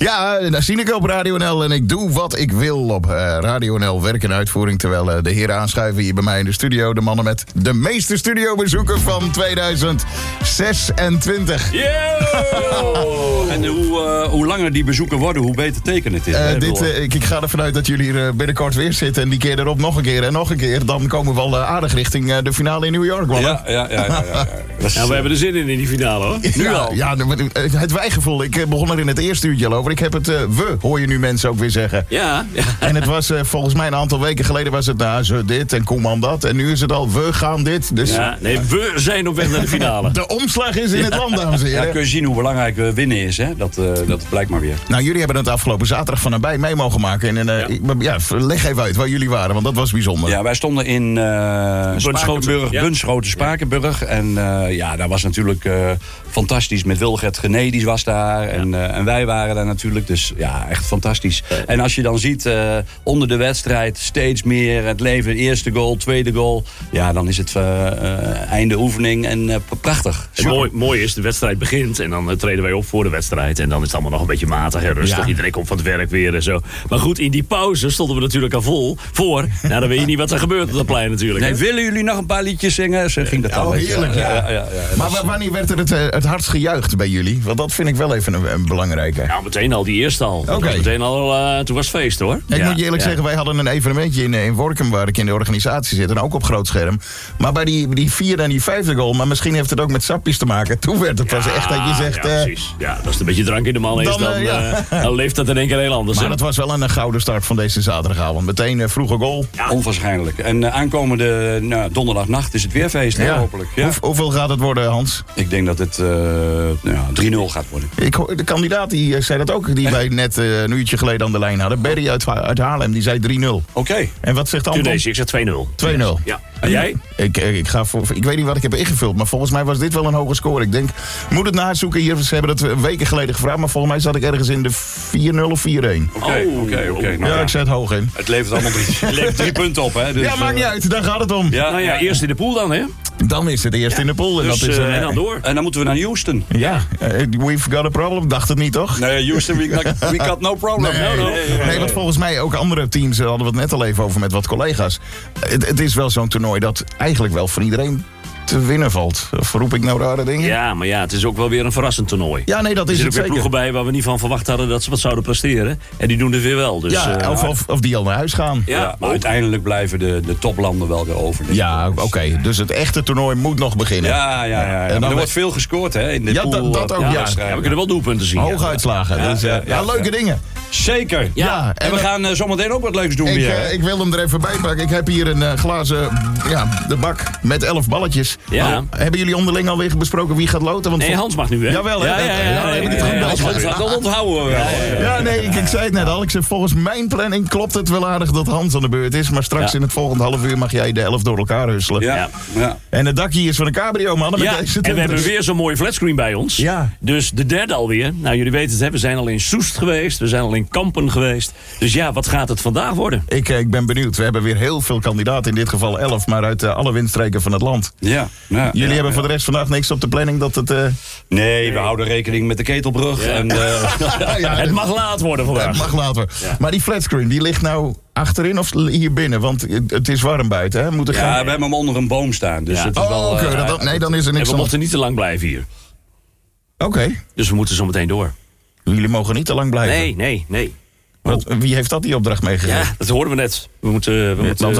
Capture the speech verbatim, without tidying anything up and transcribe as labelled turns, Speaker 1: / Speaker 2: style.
Speaker 1: Ja, daar zie ik op Radio N L en ik doe wat ik wil op uh, Radio N L. Werk en uitvoering, terwijl uh, de heren aanschuiven hier bij mij in de studio. De mannen met de meeste studiobezoeken van tweeduizend zesentwintig.
Speaker 2: Yo! En hoe, uh, hoe langer die bezoeken worden, hoe beter teken het is.
Speaker 1: Uh, dit, uh, ik, ik ga ervan uit dat jullie hier uh, binnenkort weer zitten. En die keer erop nog een keer en nog een keer. Dan komen we al uh, aardig richting uh, de finale in New York, man.
Speaker 2: Ja, ja, ja. ja, ja, ja.
Speaker 3: Is, nou, we hebben er zin in in die finale, hoor. Nu
Speaker 1: ja,
Speaker 3: al.
Speaker 1: Ja, het wijgevoel. Ik begon er in het eerste uurtje al over. Ik heb het uh, we, hoor je nu mensen ook weer zeggen.
Speaker 3: Ja. ja.
Speaker 1: En het was uh, volgens mij een aantal weken geleden was het nou, zo dit en Koeman dat. En nu is het al, we gaan dit. Dus,
Speaker 3: ja, nee, we zijn op weg naar de finale.
Speaker 1: De omslag is in ja. het land, dames en heren.
Speaker 2: Ja, kun je zien hoe belangrijk uh, winnen is, hè? Dat, uh, dat blijkt maar weer.
Speaker 1: Nou, jullie hebben het afgelopen zaterdag van nabij mee mogen maken. En, uh, ja. Ik, ja, leg even uit waar jullie waren, want dat was bijzonder.
Speaker 2: Ja, wij stonden in uh, Spakenburg,
Speaker 3: ja.
Speaker 2: Bunschoten, Spakenburg. Ja. En uh, ja, daar was natuurlijk uh, fantastisch. Met Wilgert Gené, die was daar. Ja. En, uh, en wij waren daar natuurlijk. Dus ja, echt fantastisch. Ja. En als je dan ziet, uh, onder de wedstrijd steeds meer het leven. Eerste goal, tweede goal. Ja, dan is het uh, uh, einde oefening en uh, prachtig.
Speaker 3: En mooi, mooi is, de wedstrijd begint en dan uh, treden wij op voor de wedstrijd. En dan is het allemaal nog een beetje matig en rustig. Ja. Iedereen komt van het werk weer en zo. Maar goed, in die pauze stonden we natuurlijk al vol voor. Nou, dan weet je niet wat er gebeurt op dat plein natuurlijk.
Speaker 2: Nee,
Speaker 3: hè?
Speaker 2: willen jullie nog een paar liedjes zingen? Zo ging dat dan.
Speaker 1: Oh, heerlijk, ja. ja, ja, ja, ja
Speaker 2: maar
Speaker 1: was... wanneer werd er het, het hardst gejuicht bij jullie? Want dat vind ik wel even een, een belangrijke.
Speaker 3: Nou, meteen al, die eerste al.
Speaker 1: Okay.
Speaker 3: Meteen al, uh, toen was het feest, hoor.
Speaker 1: Ik
Speaker 3: ja,
Speaker 1: moet je eerlijk
Speaker 3: ja.
Speaker 1: zeggen, wij hadden een evenementje in, in Workum waar ik in de organisatie zit. En ook op groot scherm. Maar bij die, die vierde en die vijfde goal, maar misschien heeft het ook met sapjes te maken. Toen werd het pas ja, echt dat je zegt...
Speaker 3: Ja, precies. Uh, ja, als het een beetje drank in de man is, dan, dan, uh, ja. uh, dan leeft dat in één keer heel anders.
Speaker 1: Maar
Speaker 3: hè?
Speaker 1: dat was wel een, een gouden start van deze zaterdagavond. Meteen uh, vroege goal.
Speaker 2: Ja. Onwaarschijnlijk. En uh, aankomende nou, donderdagnacht is het weer feest, ja. hopelijk. Ja.
Speaker 1: Hoe, hoeveel gaat het worden, Hans?
Speaker 2: Ik denk dat het uh, nou, drie nul gaat worden.
Speaker 1: Ik, de kandidaat die zei dat ook, die Echt? wij net uh, een uurtje geleden aan de lijn hadden. Berry uit, uit Haarlem, die zei drie nul.
Speaker 2: Oké. Okay.
Speaker 1: En wat zegt Anton?
Speaker 3: Tunesië, ik zeg twee nul.
Speaker 1: twee nul.
Speaker 3: Ja. En jij?
Speaker 1: Ik, ik, ga voor, ik weet niet wat ik heb ingevuld, maar volgens mij was dit wel een hoge score. Ik denk, moet het nazoeken hier. Ze hebben het weken geleden gevraagd, maar volgens mij zat ik ergens in de vier nul of vier een.
Speaker 2: Oké, oké, oké.
Speaker 1: Ja, ik zet het hoog in.
Speaker 2: Het levert allemaal drie, het levert drie punten op, hè? Dus,
Speaker 1: ja, maakt niet uit, daar gaat het om.
Speaker 3: Ja, nou ja, eerst in de pool dan, hè?
Speaker 1: Dan is het eerst ja. in de pool. En,
Speaker 3: dus,
Speaker 1: dat is, uh,
Speaker 3: en dan door.
Speaker 2: En dan moeten we naar Houston.
Speaker 1: Ja, uh, we've got a problem. Dacht het niet, toch?
Speaker 2: Nee, Houston, we got, we got no problem.
Speaker 1: Nee,
Speaker 2: no, no.
Speaker 1: nee, nee, nee, want volgens mij ook andere teams, hadden we het net al even over met wat collega's. Het, het is wel zo'n toernooi dat eigenlijk wel voor iedereen te winnen valt. Of roep ik nou rare dingen?
Speaker 3: Ja, maar ja, het is ook wel weer een verrassend toernooi.
Speaker 1: Ja, nee, dat is
Speaker 3: er
Speaker 1: het
Speaker 3: zitten weer ploegen bij waar we niet van verwacht hadden dat ze wat zouden presteren. En die doen het weer wel. Dus,
Speaker 1: ja,
Speaker 3: uh,
Speaker 1: of, of, of die al naar huis gaan.
Speaker 2: Ja, ja, maar uiteindelijk blijven de, de toplanden wel weer over.
Speaker 1: Ja, oké. Okay. Dus het echte toernooi moet nog beginnen.
Speaker 2: Ja, ja, ja. ja. En dan er wordt veel gescoord, hè? In de
Speaker 1: ja,
Speaker 2: pool,
Speaker 1: dat, dat ook, ja.
Speaker 3: ja. ja. We kunnen wel doelpunten zien.
Speaker 1: Hoge ja. uitslagen. Ja, dus, uh, ja, ja, ja, leuke ja. dingen.
Speaker 2: Zeker. Ja.
Speaker 1: ja.
Speaker 2: En, en we, we gaan uh, zometeen ook wat leuks doen
Speaker 1: ik,
Speaker 2: weer.
Speaker 1: Uh, ik wil hem er even bij pakken. Ik heb hier een uh, glazen ja, de bak met elf balletjes.
Speaker 3: Ja.
Speaker 1: Oh, hebben jullie onderling alweer besproken wie gaat loten? Want
Speaker 3: nee,
Speaker 1: voor...
Speaker 3: Hans mag nu, hè?
Speaker 1: Jawel, hè?
Speaker 3: Ja, ja, ja. ja, ja, ja, ja, ja. Hans gaat dat onthouden. Ja, ja,
Speaker 1: ja, nee, ik, ik zei het net al. Ik zeg, volgens mijn planning klopt het wel aardig dat Hans aan de beurt is. Maar straks ja. in het volgende half uur mag jij de elf door elkaar husselen.
Speaker 2: Ja. Ja.
Speaker 1: En het dakje is van een cabrio, mannen.
Speaker 3: Ja,
Speaker 1: met deze
Speaker 3: en we hebben weer zo'n mooie flatscreen bij ons.
Speaker 1: Ja.
Speaker 3: Dus de derde alweer. Nou, jullie weten het, hè? We zijn al in Soest geweest. We zijn al in Kampen geweest. Dus ja, wat gaat het vandaag worden?
Speaker 1: Ik, ik ben benieuwd. We hebben weer heel veel kandidaten. In dit geval elf, maar uit uh, alle windstreken van het land.
Speaker 2: Ja. ja
Speaker 1: jullie
Speaker 2: ja,
Speaker 1: hebben
Speaker 2: ja.
Speaker 1: voor de rest vandaag niks op de planning dat het... Uh...
Speaker 2: Nee, nee, we houden rekening met de Ketelbrug. Ja. En, uh...
Speaker 3: ja, ja, het mag laat worden vandaag.
Speaker 1: Het mag laat worden. Ja. Maar die flatscreen, die ligt nou achterin of hier binnen? Want het is warm buiten, hè? Moet er
Speaker 2: ja,
Speaker 1: geen...
Speaker 2: we hebben hem onder een boom staan. Dus
Speaker 3: ja.
Speaker 2: het is
Speaker 1: oh,
Speaker 2: wel...
Speaker 1: oké.
Speaker 2: Okay,
Speaker 1: uh, nee, dan is er niks
Speaker 3: en we mochten niet te lang blijven hier.
Speaker 1: Oké. Okay.
Speaker 3: Dus we moeten zo meteen door.
Speaker 1: Jullie mogen niet te lang blijven?
Speaker 3: Nee, nee, nee.
Speaker 1: Wat, wie heeft dat die opdracht meegegeven?
Speaker 3: Ja, dat hoorden we net. We moeten... We moeten